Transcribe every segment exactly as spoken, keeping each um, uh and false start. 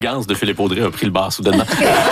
Gans de Philippe Audrey a pris le bar soudainement.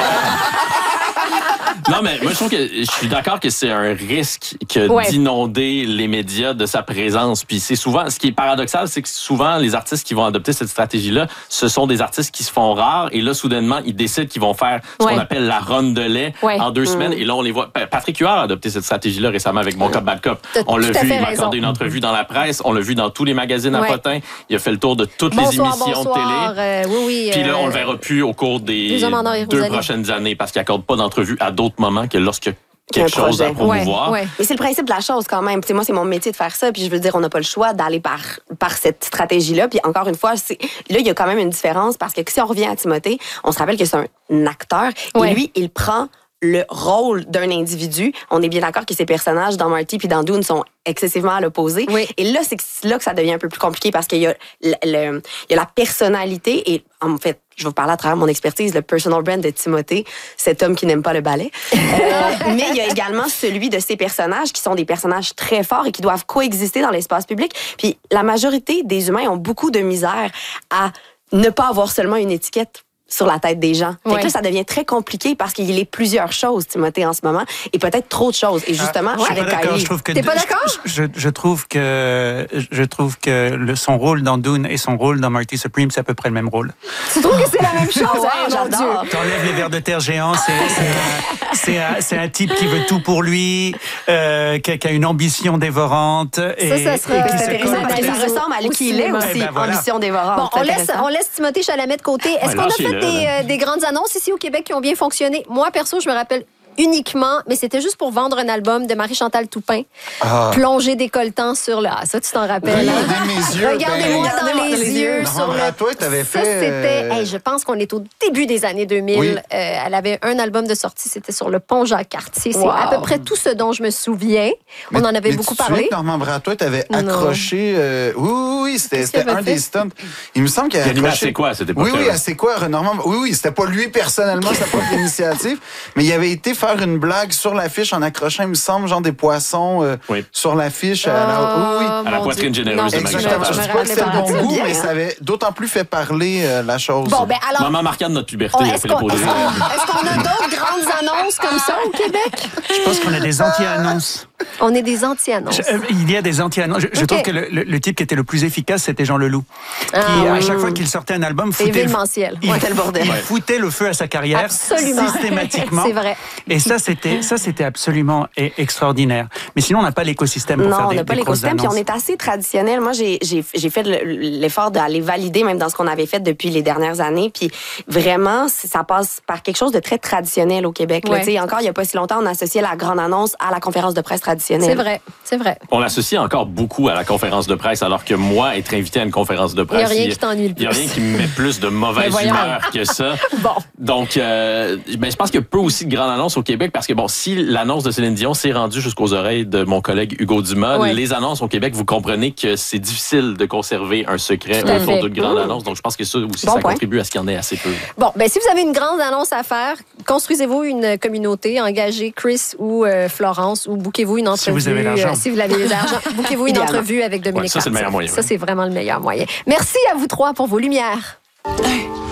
Non, mais moi, je trouve que je suis d'accord que c'est un risque que ouais. d'inonder les médias de sa présence. Puis c'est souvent, ce qui est paradoxal, c'est que souvent, les artistes qui vont adopter cette stratégie-là, ce sont des artistes qui se font rares. Et là, soudainement, ils décident qu'ils vont faire ce ouais. qu'on appelle la run de lait ouais. en deux mmh. semaines. Et là, on les voit. Patrick Huard a adopté cette stratégie-là récemment avec Bon Cop, Bad Cop. On l'a vu, il m'a accordé une entrevue dans la presse. On l'a vu dans tous les magazines ouais. à potins. Il a fait le tour de toutes bonsoir, les émissions bonsoir, de télé. Euh, oui, oui, Puis là, on euh, le verra plus au cours des deux prochaines années parce qu'il accorde pas d'entrevue à d'autres moments que lorsque quelque chose à promouvoir. Ouais, ouais. Mais c'est le principe de la chose quand même. T'sais, moi, c'est mon métier de faire ça. Puis je veux dire, on n'a pas le choix d'aller par, par cette stratégie-là. Puis encore une fois, c'est, là, il y a quand même une différence parce que si on revient à Timothée, on se rappelle que c'est un acteur. Ouais. Et lui, il prend le rôle d'un individu. On est bien d'accord que ces personnages dans Marty puis dans Dune sont excessivement à l'opposé. Oui. Et là, c'est là que ça devient un peu plus compliqué parce qu'il y a, le, le, il y a la personnalité et en fait, je vais vous parler à travers mon expertise, le personal brand de Timothée, cet homme qui n'aime pas le ballet. Euh, mais il y a également celui de ces personnages qui sont des personnages très forts et qui doivent coexister dans l'espace public. Puis la majorité des humains ont beaucoup de misère à ne pas avoir seulement une étiquette sur la tête des gens. Fait ouais. que là, ça devient très compliqué parce qu'il est plusieurs choses, Timothée, en ce moment, et peut-être trop de choses. Et justement, ah, avec Kylie... T'es pas d'accord? Je, je, je trouve que, je trouve que le, son rôle dans Dune et son rôle dans Marty Supreme, c'est à peu près le même rôle. Tu trouves que c'est la même chose? Oh, wow, j'adore. T'enlèves les vers de terre géants, c'est, c'est, c'est, un, c'est un type qui veut tout pour lui, euh, qui, a, qui a une ambition dévorante. Et, ça, ça serait et c'est intéressant parce que ça ressemble à qui il est aussi, ben voilà. Ambition dévorante. Bon, on laisse, on laisse Timothée Chalamet de côté. Est-ce ouais, qu'on a fait des, euh, des grandes annonces ici au Québec qui ont bien fonctionné? Moi, perso, je me rappelle uniquement, mais c'était juste pour vendre un album de Marie-Chantal Toupin. Ah. Plongé décolletant sur le... Ah, ça, tu t'en rappelles. Regardez hein? mes yeux. Regardez-moi ben, dans, dans les, les yeux. Sur le... toi, t'avais ça, fait... c'était... Hey, je pense qu'on est au début des années deux mille. Oui. Euh, elle avait un album de sortie, c'était sur le pont Jacques-Cartier. Wow. C'est à peu près tout ce dont je me souviens. Mais, On en avait mais beaucoup tu parlé. Tu Normand Bratois, t'avais accroché... Euh... Oui, oui, oui, c'était, c'était un des stunts. Il me semble qu'il avait accroché... C'est quoi, cette époque-là? Oui, oui, c'est quoi, Normand... Oui, oui, c'était pas lui personnellement, sa propre initiative, mais il avait été faire une blague sur l'affiche en accrochant, il me semble, genre des poissons euh, oui. sur l'affiche. Oh, à la, oui, oui. à la poitrine Dieu. généreuse non, de Marie-Chantal. Je ne dis pas que c'était le bon goût, mais ça avait d'autant plus fait parler euh, la chose. Bon, ben alors... Maman marquante de notre liberté, oh, il a fait les pots. Est-ce qu'on a d'autres grandes annonces comme ça au Québec? Je pense qu'on a des anti-annonces. On est des anti-annonces. Je, euh, il y a des anti-annonces. Je, okay. je trouve que le, le, le type qui était le plus efficace, c'était Jean Leloup. Ah, qui, à chaque fois qu'il sortait un album, foutait, le, il, ouais. le bordel. il foutait le feu à sa carrière. Absolument. Systématiquement. C'est vrai. Et ça, c'était, ça, c'était absolument extraordinaire. Mais sinon, on n'a pas l'écosystème pour non, faire des, on n'a pas l'écosystème, puis on est assez traditionnel. Moi, j'ai, j'ai, j'ai fait l'effort d'aller valider, même dans ce qu'on avait fait depuis les dernières années. Puis vraiment, ça passe par quelque chose de très traditionnel au Québec. Ouais. Là, encore, il n'y a pas si longtemps, on associait la grande annonce à la conférence de presse traditionnelle. C'est vrai. C'est vrai. On l'associe encore beaucoup à la conférence de presse, alors que moi, être invité à une conférence de presse, il n'y a rien qui t'ennuie le plus. Il n'y a rien qui me met plus de mauvaise humeur que ça. Bon. Donc, euh, ben, je pense qu'il y a peu aussi de grandes annonces au Québec, parce que bon, si l'annonce de Céline Dion s'est rendue jusqu'aux oreilles de mon collègue Hugo Dumas, ouais. les annonces au Québec, vous comprenez que c'est difficile de conserver un secret autour d'une grande mmh. annonce. Donc, je pense que ça aussi, bon ça point. contribue à ce qu'il y en ait assez peu. Bon, ben si vous avez une grande annonce à faire, construisez-vous une communauté, engagez Chris ou euh, Florence, ou bouquez-vous une entrevue. Si vous avez l'argent. Euh, si vous avez l'argent, bouquez-vous une entrevue avec Dominique ouais, ça, c'est le meilleur moyen. Ça, c'est vraiment le meilleur moyen. Merci à vous trois pour vos lumières.